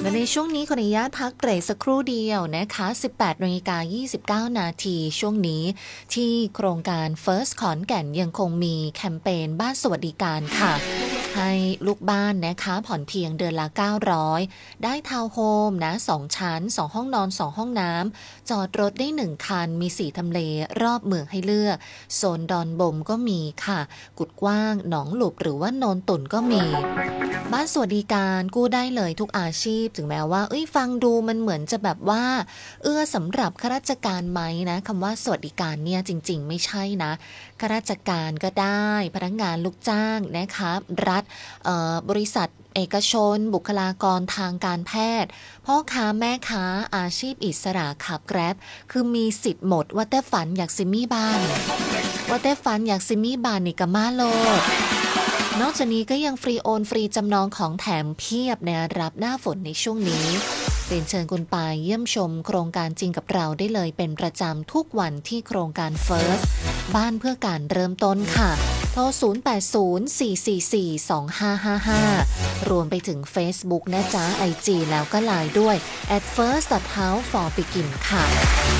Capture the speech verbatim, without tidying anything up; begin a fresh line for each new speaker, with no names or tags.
และในช่วงนี้ขออนุญาตพักเบรกสักครู่เดียวนะคะ สิบแปดนาฬิกายี่สิบเก้านาทีช่วงนี้ที่โครงการ First ขอนแก่นยังคงมีแคมเปญบ้านสวัสดิการค่ะให้ลูกบ้านนะคะผ่อนเพียงเดือนละเก้าร้อยได้ทาวน์โฮมนะสองชั้นสองห้องนอนสองห้องน้ำจอดรถได้หนึ่งคันมีสี่ทำเลรอบเมืองให้เลือกโซนดอนบมก็มีค่ะกุดกว้างหนองหลุบหรือว่าโนนตุ่นก็มีบ้านสวัสดิการกู้ได้เลยทุกอาชีพถึงแม้ว่าเอ้ยฟังดูมันเหมือนจะแบบว่าเอื้อสำหรับข้าราชการไหมนะคำว่าสวัสดิการเนี่ยจริงๆไม่ใช่นะข้าราชการก็ได้พนักงานลูกจ้างนะคะรัฐบริษัทเอกชนบุคลากรทางการแพทย์พ่อค้าแม่ค้าอาชีพอิสระขับแกร็บคือมีสิทธิ์หมดว่าแต่ฝันอยากซิมี่บ้านว่าแต่ฝันอยากซิมี่บ้านนี่ก็มาโลดนอกจากนี้ก็ยังฟรีโอนฟรีจำนองของแถมเพียบในรับหน้าฝนในช่วงนี้เรียนเชิญคุณปายเยี่ยมชมโครงการจริงกับเราได้เลยเป็นประจำทุกวันที่โครงการ First บ้านเพื่อการเริ่มต้นค่ะโทรศูนย์ แปด ศูนย์ สี่ สี่ สี่ สอง ห้า ห้า ห้ารวมไปถึง Facebook นะจ๊ะ ไอ จี แล้วก็ ไลน์ ด้วย แอท เฟิร์ส ดอท เฮ้าส์ ฟอร์ บิกิน ค่ะ